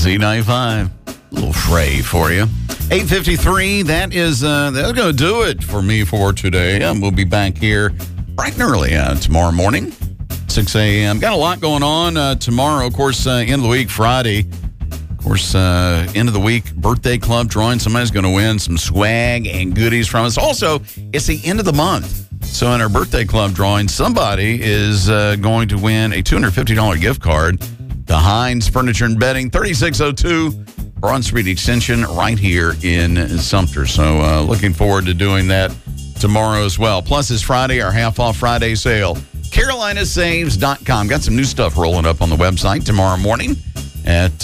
Z95. A little fray for you. 8:53. That's going to do it for me for today. We'll be back here bright and early tomorrow morning, 6 a.m. Got a lot going on tomorrow. Of course, end of the week, Friday. Of course, end of the week, birthday club drawing. Somebody's going to win some swag and goodies from us. Also, it's the end of the month. So in our birthday club drawing, somebody is going to win a $250 gift card to Hines Furniture and Bedding, 3602 Broad Street Extension, right here in Sumter. So looking forward to doing that tomorrow as well. Plus, it's Friday, our half-off Friday sale. CarolinaSaves.com. Got some new stuff rolling up on the website tomorrow morning at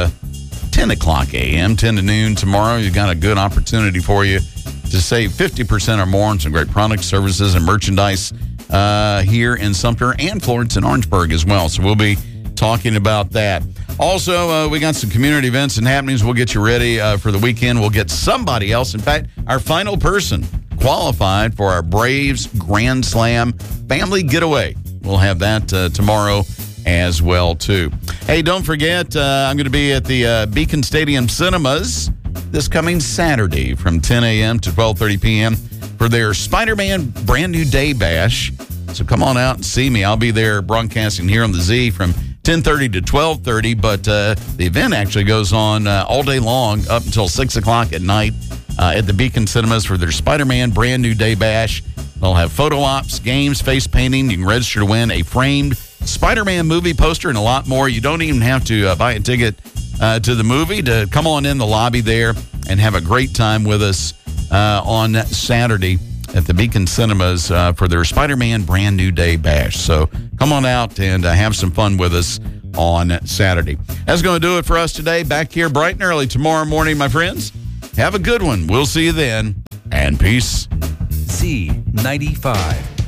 10 o'clock a.m., 10 to noon tomorrow. You've got a good opportunity for you to save 50% or more on some great products, services, and merchandise here in Sumter and Florence and Orangeburg as well. So we'll be talking about that. Also, we got some community events and happenings. We'll get you ready for the weekend. We'll get somebody else. In fact, our final person qualified for our Braves Grand Slam family getaway. We'll have that tomorrow as well, too. Hey, don't forget, I'm going to be at the Beacon Stadium Cinemas this coming Saturday from 10 a.m. to 12:30 p.m. for their Spider-Man Brand New Day Bash. So come on out and see me. I'll be there broadcasting here on the Z from 10:30 to 12:30, but the event actually goes on all day long up until 6 o'clock at night at the Beacon Cinemas for their Spider-Man Brand New Day Bash. They'll have photo ops, games, face painting. You can register to win a framed Spider-Man movie poster and a lot more. You don't even have to buy a ticket to the movie to come on in the lobby there and have a great time with us on Saturday at the Beacon Cinemas for their Spider-Man Brand New Day Bash. So come on out and have some fun with us on Saturday. That's going to do it for us today. Back here bright and early tomorrow morning, my friends. Have a good one. We'll see you then. And peace. Z95.